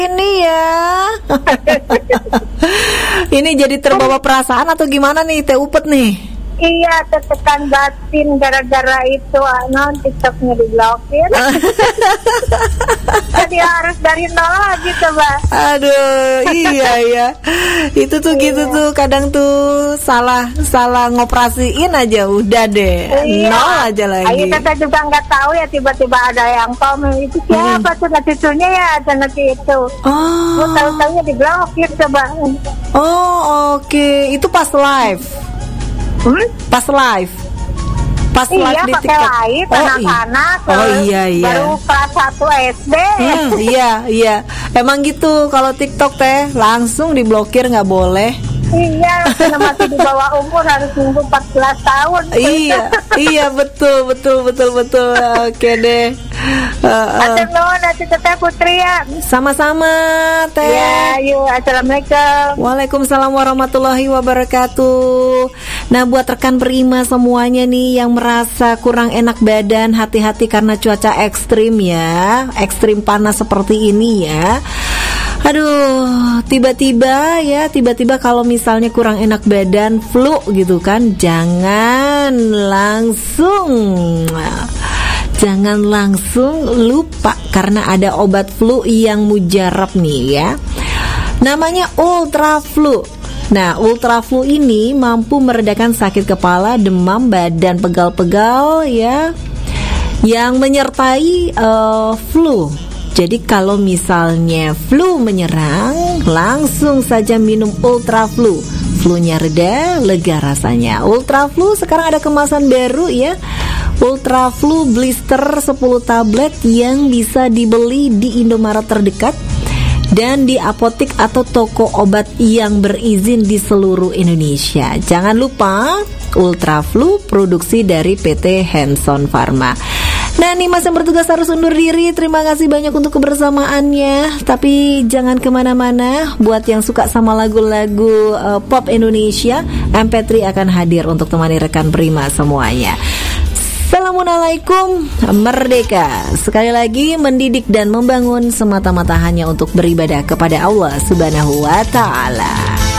ini ya. Ini jadi terbawa perasaan atau gimana nih Teh Upet nih? Iya, tertekan batin gara-gara itu TikToknya diblokir. Jadi harus dari nol lagi coba. Aduh, iya ya. Itu tuh gitu tuh kadang tuh salah ngoperasiin aja udah deh. Nol aja lagi. Ayo kita juga nggak tahu ya, tiba-tiba ada yang komen itu siapa tuh cucunya ya, ada nanti itu. Oh. Tahu-tahunya diblokir coba. Oh, oke. Itu pas live. Pas live iya, di pakai TikTok. live anak-anak. Iya. Baru kelas 1 SD. Iya. Emang gitu kalau TikTok Teh langsung diblokir, nggak boleh. Iya, karena masih di bawah umur harus nunggu 14 tahun. Iya betul. Oke deh. Nanti Teh Putri ya. Sama-sama Teh. Ya, yuk. Assalamualaikum. Waalaikumsalam warahmatullahi wabarakatuh. Nah, buat rekan berima semuanya nih yang merasa kurang enak badan, hati-hati karena cuaca ekstrim ya. Ekstrim panas seperti ini ya. Aduh, tiba-tiba kalau misalnya kurang enak badan, flu gitu kan, jangan langsung lupa karena ada obat flu yang mujarab nih ya. Namanya Ultra Flu. Nah, Ultra Flu ini mampu meredakan sakit kepala, demam, badan pegal-pegal ya, yang menyertai flu. Jadi kalau misalnya flu menyerang, langsung saja minum Ultra Flu. Flu-nya reda, lega rasanya. Ultra Flu sekarang ada kemasan baru ya. Ultra Flu blister 10 tablet yang bisa dibeli di Indomaret terdekat dan di apotik atau toko obat yang berizin di seluruh Indonesia. Jangan lupa Ultra Flu produksi dari PT Hanson Pharma. Nah, nih Mas yang bertugas harus undur diri. Terima kasih banyak untuk kebersamaannya. Tapi jangan kemana-mana. Buat yang suka sama lagu-lagu pop Indonesia, MP3 akan hadir untuk temani rekan prima semuanya. Assalamualaikum, merdeka. Sekali lagi mendidik dan membangun semata-mata hanya untuk beribadah kepada Allah Subhanahu wa Ta'ala.